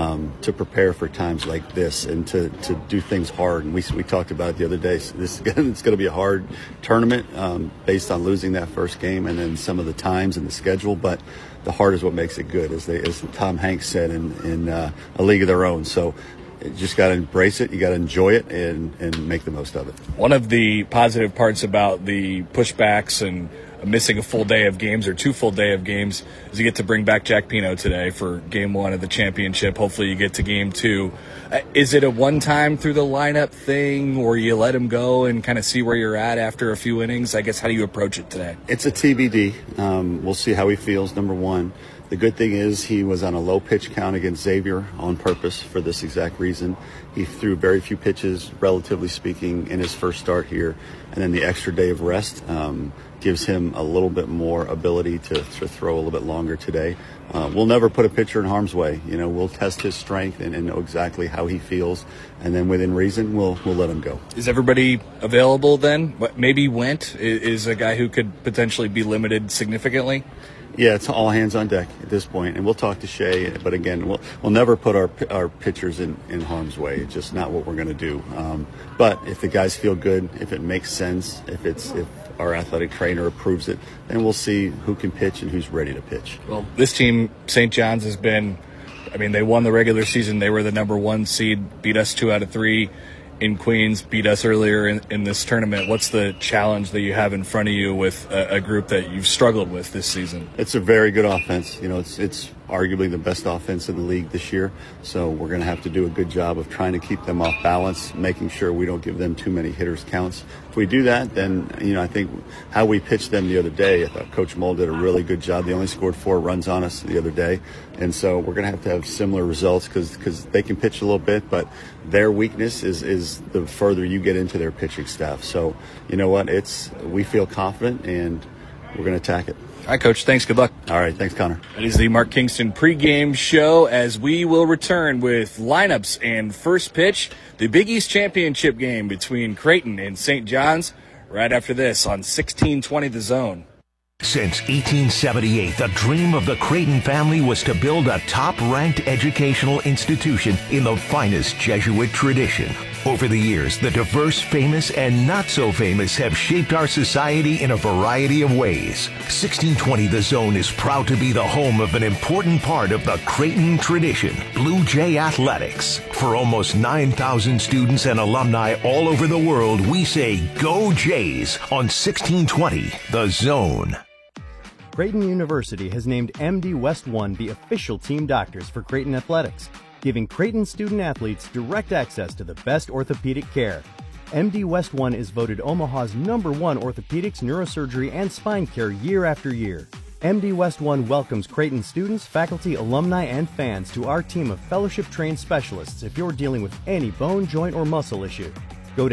Speaker 20: To prepare for times like this and to do things hard. And we talked about it the other day. It's going to be a hard tournament based on losing that first game and then some of the times and the schedule. But the heart is what makes it good, as Tom Hanks said in A League of Their Own. So you just got to embrace it. You got to enjoy it and make the most of it.
Speaker 13: One of the positive parts about the pushbacks and missing a full day of games or 2 full day of games is you get to bring back Jack Pino today for game 1 of the championship. Hopefully you get to game 2. Is it a one-time through the lineup thing, or you let him go and kind of see where you're at after a few innings? I guess, how do you approach it today?
Speaker 20: It's a TBD. We'll see how he feels, number one. The good thing is he was on a low pitch count against Xavier on purpose for this exact reason. He threw very few pitches, relatively speaking, in his first start here. And then the extra day of rest gives him a little bit more ability to throw a little bit longer today. We'll never put a pitcher in harm's way. We'll test his strength and know exactly how he feels. And then within reason, we'll let him go.
Speaker 13: Is everybody available then? Maybe Went is a guy who could potentially be limited significantly?
Speaker 20: Yeah, it's all hands on deck at this point, and we'll talk to Shea. But again, we'll never put our pitchers in harm's way. It's just not what we're going to do. But if the guys feel good, if it makes sense, if our athletic trainer approves it, then we'll see who can pitch and who's ready to pitch.
Speaker 13: Well, this team, St. John's, has been. They won the regular season. They were the number 1 seed, beat us 2 out of 3 in Queens, beat us earlier in this tournament. What's the challenge that you have in front of you with a group that you've struggled with this season?
Speaker 20: It's a very good offense. It's arguably the best offense in the league this year. So we're going to have to do a good job of trying to keep them off balance, making sure we don't give them too many hitters counts. If we do that, then, I think how we pitched them the other day, I thought Coach Moll did a really good job. They only scored 4 runs on us the other day. And so we're going to have similar results because they can pitch a little bit, but their weakness is the further you get into their pitching staff. So, you know what? We feel confident, and we're going to attack it.
Speaker 13: All right, Coach. Thanks. Good luck.
Speaker 20: All right. Thanks, Connor.
Speaker 13: That is the Mark Kingston pregame show, as we will return with lineups and first pitch, the Big East Championship game between Creighton and St. John's, right after this on 1620 The Zone.
Speaker 8: Since 1878, the dream of the Creighton family was to build a top-ranked educational institution in the finest Jesuit tradition. Over the years, the diverse, famous, and not-so-famous have shaped our society in a variety of ways. 1620 The Zone is proud to be the home of an important part of the Creighton tradition, Blue Jay Athletics. For almost 9,000 students and alumni all over the world, we say Go Jays on 1620 The Zone.
Speaker 19: Creighton University has named MD West One the official team doctors for Creighton Athletics, giving Creighton student athletes direct access to the best orthopedic care. MD West One is voted Omaha's #1 orthopedics, neurosurgery, and spine care year after year. MD West One welcomes Creighton students, faculty, alumni, and fans to our team of fellowship-trained specialists if you're dealing with any bone, joint, or muscle issue. Go to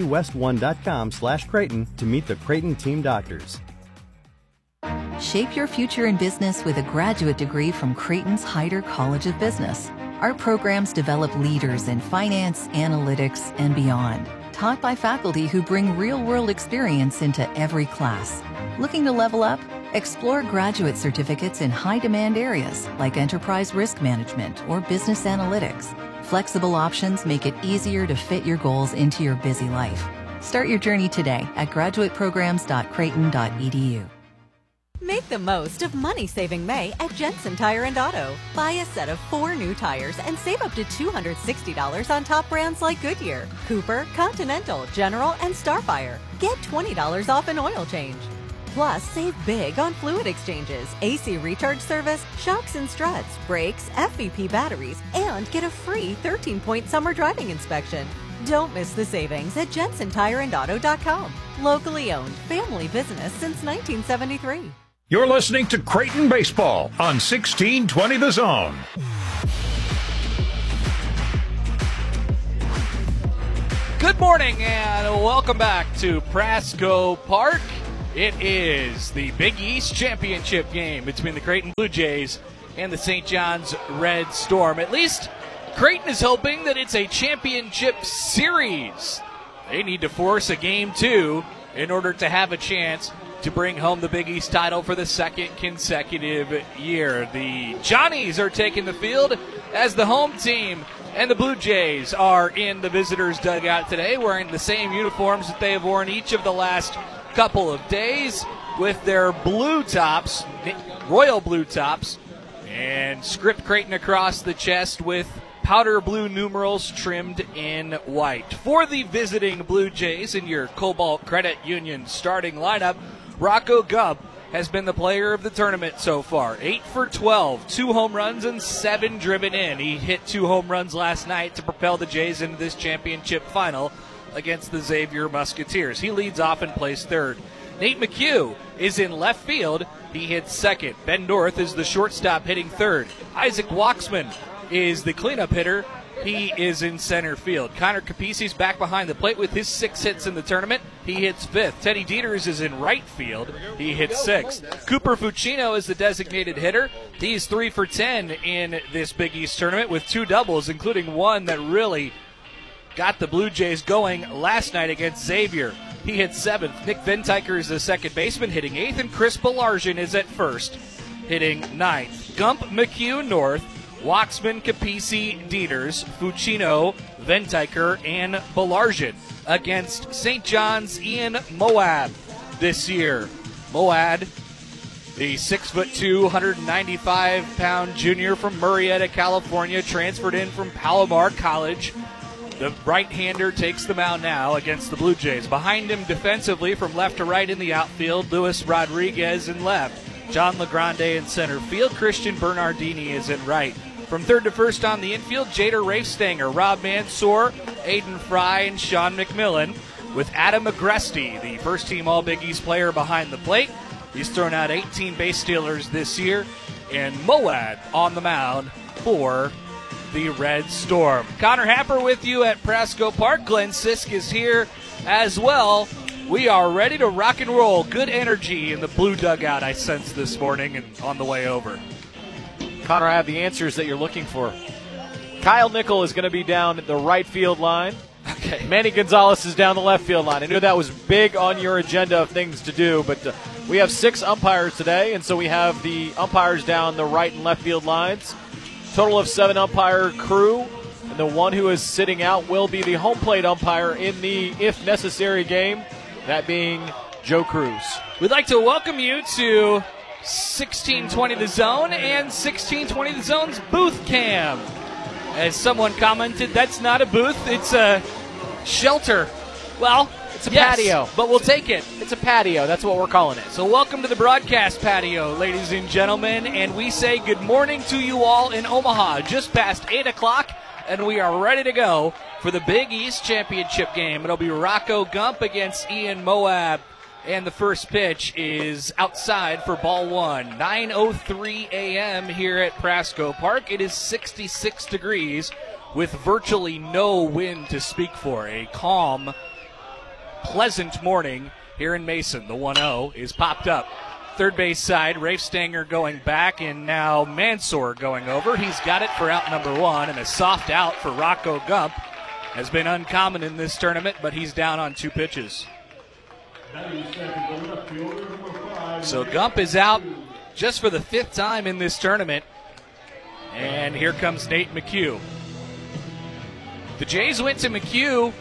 Speaker 19: mdwest1.com/Creighton to meet the Creighton team doctors.
Speaker 21: Shape your future in business with a graduate degree from Creighton's Heider College of Business. Our programs develop leaders in finance, analytics, and beyond. taught by faculty who bring real-world experience into every class. Looking to level up? Explore graduate certificates in high-demand areas like enterprise risk management or business analytics. Flexible options make it easier to fit your goals into your busy life. Start your journey today at graduateprograms.creighton.edu.
Speaker 10: Make the most of money-saving May at Jensen Tire and Auto. Buy a set of 4 new tires and save up to $260 on top brands like Goodyear, Cooper, Continental, General, and Starfire. Get $20 off an oil change. Plus, save big on fluid exchanges, AC recharge service, shocks and struts, brakes, FVP batteries, and get a free 13-point summer driving inspection. Don't miss the savings at JensenTireandAuto.com. Locally owned, family business since 1973.
Speaker 18: You're listening to Creighton Baseball on 1620 The Zone.
Speaker 11: Good morning and welcome back to Prasco Park. It is the Big East Championship game between the Creighton Blue Jays and the St. John's Red Storm. At least Creighton is hoping that it's a championship series. They need to force a game 2 in order to have a chance to bring home the Big East title for the second consecutive year. The Johnnies are taking the field as the home team, and the Blue Jays are in the visitors' dugout today wearing the same uniforms that they have worn each of the last couple of days with their blue tops, royal blue tops, and script Creighton across the chest with powder blue numerals trimmed in white. For the visiting Blue Jays in your Cobalt Credit Union starting lineup, Rocco Gump has been the player of the tournament so far. 8 for 12, 2 home runs and 7 driven in. He hit 2 home runs last night to propel the Jays into this championship final against the Xavier Musketeers. He leads off and plays third. Nate McHugh is in left field. He hits second. Ben North is the shortstop hitting third. Isaac Waxman is the cleanup hitter. He is in center field. Connor Capisi's back behind the plate with his 6 hits in the tournament. He hits fifth. Teddy Dieters is in right field. He hits sixth. Cooper Fucino is the designated hitter. He's 3 for 10 in this Big East tournament with 2 doubles, including one that really got the Blue Jays going last night against Xavier. He hits seventh. Nick Ventiker is the second baseman, hitting eighth, and Chris Balarjian is at first, hitting ninth. Gump, McHugh, North, Waxman, Capisi, Dieters, Fucino, Ventiker, and Balarjian against St. John's Ian Moab this year. Moab, the 6'2", 195-pound junior from Murrieta, California, transferred in from Palomar College. The right-hander takes the mound now against the Blue Jays. Behind him defensively from left to right in the outfield, Luis Rodriguez in left. John LaGrande in center field. Christian Bernardini is in right. From third to first on the infield, Jader Rafestanger, Rob Mansour, Aiden Fry, and Sean McMillan, with Adam Agresti, the first-team All-Big East player, behind the plate. He's thrown out 18 base stealers this year. And Moab on the mound for the Red Storm. Connor Happer with you at Prasco Park. Glenn Sisk is here as well. We are ready to rock and roll. Good energy in the blue dugout I sensed this morning and on the way over.
Speaker 1: Connor, I have the answers that you're looking for. Kyle Nickel is going to be down at the right field line.
Speaker 11: Okay.
Speaker 1: Manny Gonzalez is down the left field line. I knew that was big on your agenda of things to do, but we have 6 umpires today, and so we have the umpires down the right and left field lines. Total of 7 umpire crew, and the one who is sitting out will be the home plate umpire in the if necessary game, that being Joe Cruz.
Speaker 11: We'd like to welcome you to 1620 The Zone and 1620 The Zone's booth cam. As someone commented, that's not a booth, it's a shelter. Well,
Speaker 1: it's a patio.
Speaker 11: But we'll take it.
Speaker 1: It's a patio. That's what we're calling it.
Speaker 11: So welcome to the broadcast patio, ladies and gentlemen, and we say good morning to you all in Omaha. Just past 8 o'clock, and we are ready to go for the Big East Championship game. It'll be Rocco Gump against Ian Moab, and the first pitch is outside for ball 1. 9:03 a.m. here at Prasco Park. It is 66 degrees with virtually no wind to speak for. A calm, pleasant morning here in Mason. The 1-0 is popped up. Third base side, Rafestanger going back, and now Mansour going over. He's got it for out number 1, and a soft out for Rocco Gump. has been uncommon in this tournament, but he's down on 2 pitches. So Gump is out just for the 5th time in this tournament. And here comes Nate McHugh. The Jays went to McHugh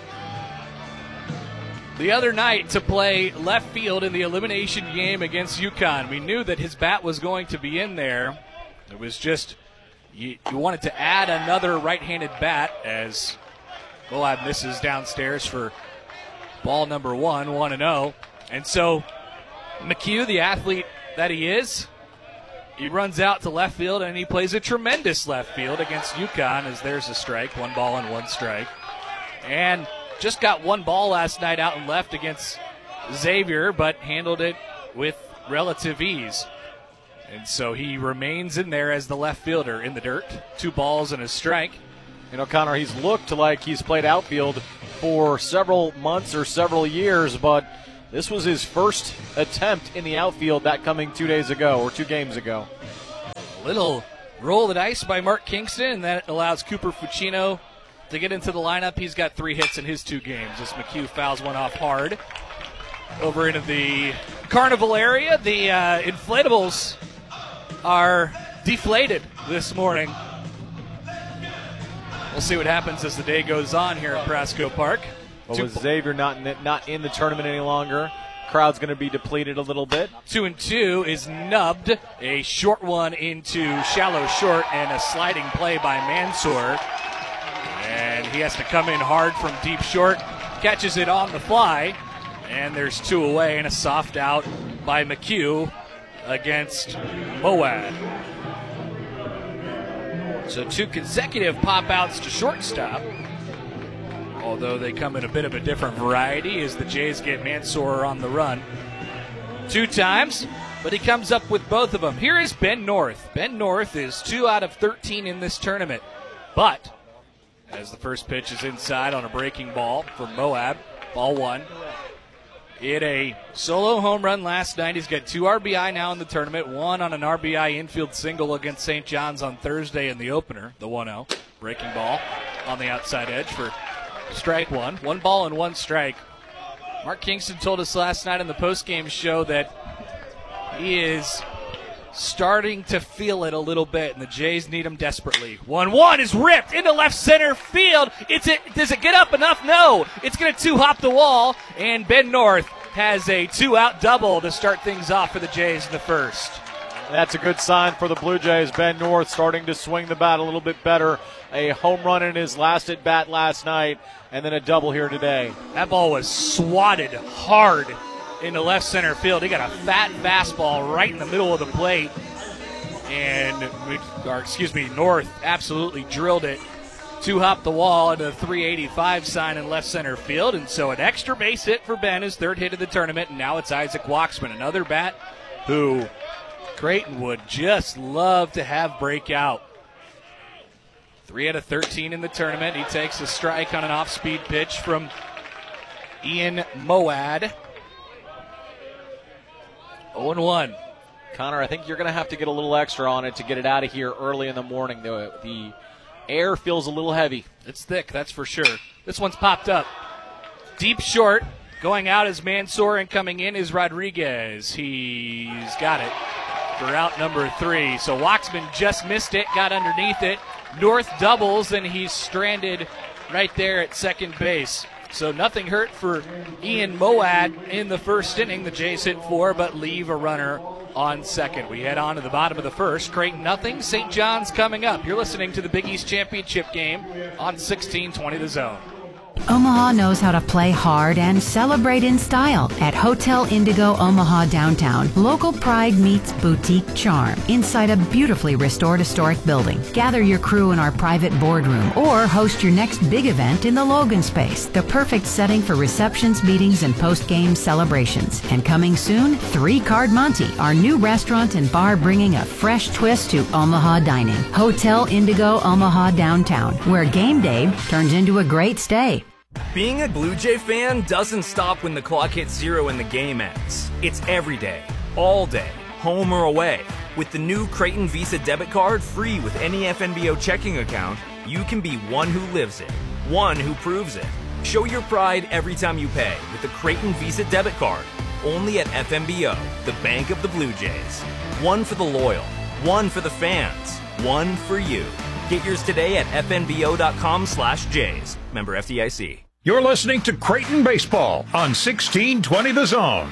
Speaker 11: the other night to play left field in the elimination game against UConn. We knew that his bat was going to be in there. It was just, you wanted to add another right-handed bat as Moab misses downstairs for ball number 1, 1-0. And so McHugh, the athlete that he is, he runs out to left field, and he plays a tremendous left field against UConn as there's a strike, 1 ball and 1 strike. And just got 1 ball last night out and left against Xavier, but handled it with relative ease. And so he remains in there as the left fielder in the dirt. 2 balls and a strike.
Speaker 1: You know, Connor, he's looked like he's played outfield for several months or several years, but this was his first attempt in the outfield, that coming 2 days ago or 2 games ago.
Speaker 11: Little roll of the dice by Mark Kingston, and that allows Cooper Fucino to get into the lineup. He's got 3 hits in his 2 games as McHugh fouls one off hard. Over into the carnival area, the inflatables are deflated this morning. We'll see what happens as the day goes on here at Prasco Park.
Speaker 1: Well, with Xavier not in the tournament any longer, crowd's going to be depleted a little bit.
Speaker 11: 2-2 is nubbed. A short one into shallow short and a sliding play by Mansour. And he has to come in hard from deep short. Catches it on the fly. And there's 2 away and a soft out by McHugh against Moab. So 2 consecutive pop-outs to shortstop. Although they come in a bit of a different variety as the Jays get Mansour on the run 2 times, but he comes up with both of them. Here is Ben North. Ben North is 2 out of 13 in this tournament. But as the first pitch is inside on a breaking ball from Moab, ball 1. He hit a solo home run last night. He's got 2 RBI now in the tournament, 1 on an RBI infield single against St. John's on Thursday in the opener, the 1-0. Breaking ball on the outside edge for strike 1. 1 ball and 1 strike. Mark Kingston told us last night in the postgame show that he is starting to feel it a little bit, and the Jays need him desperately. 1-1 is ripped into left center field. Does it get up enough? No. It's going to 2-hop the wall, and Ben North has a 2-out double to start things off for the Jays in the first.
Speaker 1: That's a good sign for the Blue Jays. Ben North starting to swing the bat a little bit better. A home run in his last at-bat last night, and then a double here today.
Speaker 11: That ball was swatted hard into left center field. He got a fat fastball right in the middle of the plate. And, North absolutely drilled it. 2-hop the wall into the 385 sign in left center field. And so an extra base hit for Ben, his 3rd hit of the tournament. And now it's Isaac Waxman, another bat who Creighton would just love to have break out. 3 out of 13 in the tournament. He takes a strike on an off-speed pitch from Ian Moad. 0-1.
Speaker 1: Connor, I think you're going to have to get a little extra on it to get it out of here early in the morning. The air feels a little heavy.
Speaker 11: It's thick, that's for sure. This one's popped up. Deep short. Going out is Mansour, and coming in is Rodriguez. He's got it for out number 3. So Waxman just missed it, got underneath it. North doubles, and he's stranded right there at second base. So nothing hurt for Ian Moad in the first inning. The Jays hit 4, but leave a runner on second. We head on to the bottom of the first. Creighton nothing, St. John's coming up. You're listening to the Big East Championship game on 1620 The Zone.
Speaker 2: Omaha knows how to play hard and celebrate in style at Hotel Indigo Omaha Downtown. Local pride meets boutique charm inside a beautifully restored historic building. Gather your crew in our private boardroom or host your next big event in the Logan Space, the perfect setting for receptions, meetings, and post-game celebrations. And coming soon, 3 Card Monte, our new restaurant and bar bringing a fresh twist to Omaha dining. Hotel Indigo Omaha Downtown, where game day turns into a great stay.
Speaker 22: Being a Blue Jay fan doesn't stop when the clock hits 0 and the game ends. It's every day, all day, home or away. With the new Creighton Visa debit card free with any FNBO checking account, you can be one who lives it. one who proves it. Show your pride every time you pay with the Creighton Visa debit card. Only at FMBO, the bank of the Blue Jays. One for the loyal, one for the fans, one for you. Get yours today at fnbo.com/Jays. Member FDIC.
Speaker 18: You're listening to Creighton Baseball on 1620 The Zone.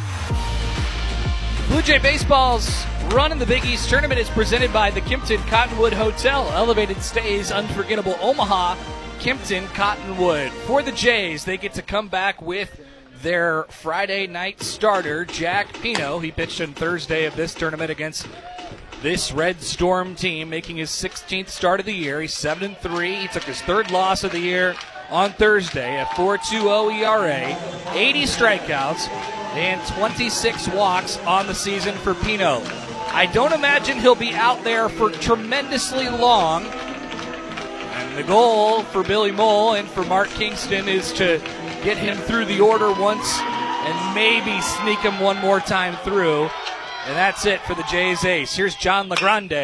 Speaker 11: Blue Jay Baseball's run in the Big East Tournament is presented by the Kimpton Cottonwood Hotel. Elevated stays, unforgettable Omaha, Kimpton Cottonwood. For the Jays, they get to come back with their Friday night starter, Jack Pino. He pitched on Thursday of this tournament against this Red Storm team, making his 16th start of the year. He's 7-3. He took his third loss of the year on Thursday, a 4.20 ERA, 80 strikeouts, and 26 walks on the season for Pino. I don't imagine he'll be out there for tremendously long. And the goal for Billy Mole and for Mark Kingston is to get him through the order once and maybe sneak him one more time through. And that's it for the Jays ace. Here's John LeGrande.